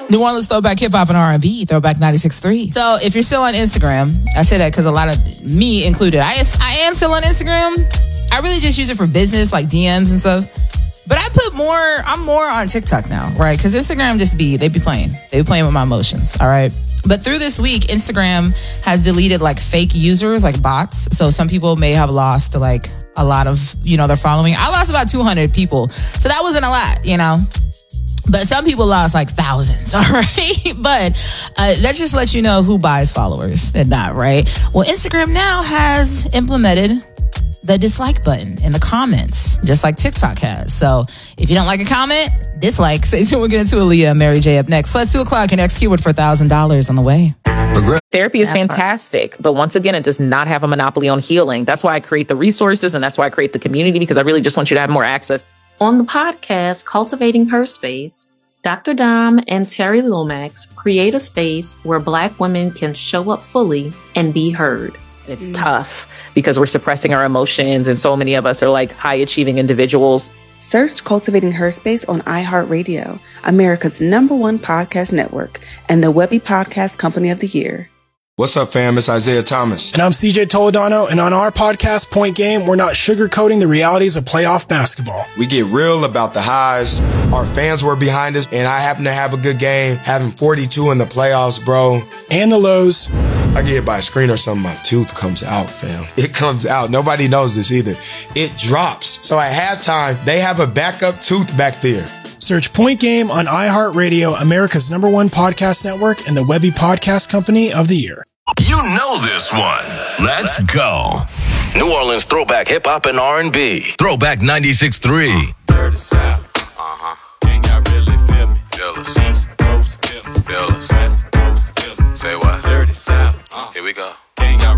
New Orleans Throwback Hip Hop and R&B, Throwback 96.3. So if you're still on Instagram, I say that because a lot of, me included, I am still on Instagram. I really just use it for business, like DMs and stuff. But I'm more on TikTok now, right? Because Instagram they be playing with my emotions, all right? But through this week, Instagram has deleted like fake users, like bots. So some people may have lost like a lot of, their following. I lost about 200 people. So that wasn't a lot, But some people lost like thousands, all right? But that just lets you know who buys followers and not, right? Well, Instagram now has implemented the dislike button in the comments, just like TikTok has. So if you don't like a comment, dislike. Stay tuned. We'll get into Aaliyah and Mary J up next. So at 2:00, your next keyword for $1,000 on the way. Therapy is fantastic, but once again, it does not have a monopoly on healing. That's why I create the resources and that's why I create the community, because I really just want you to have more access. On the podcast, Cultivating Her Space, Dr. Dom and Terry Lomax create a space where Black women can show up fully and be heard. It's tough because we're suppressing our emotions, and so many of us are like high achieving individuals. Search Cultivating Her Space on iHeartRadio, America's #1 podcast network, and the Webby Podcast Company of the Year. What's up, fam? It's Isaiah Thomas. And I'm CJ Toledano, and on our podcast, Point Game, we're not sugarcoating the realities of playoff basketball. We get real about the highs. Our fans were behind us, and I happen to have a good game, having 42 in the playoffs, bro. And the lows. I get hit by a screen or something, my tooth comes out, fam. It comes out. Nobody knows this either. It drops. So at halftime, they have a backup tooth back there. Search Point Game on iHeartRadio, America's #1 podcast network, and the Webby Podcast Company of the Year. You know this one. Let's go. New Orleans Throwback Hip Hop and R&B. Throwback 96.3. Dirty South. Can y'all really feel me? Jealous. East Coast, feel me. Jealous. West Coast, feel me. Say what? Dirty South. Here we go.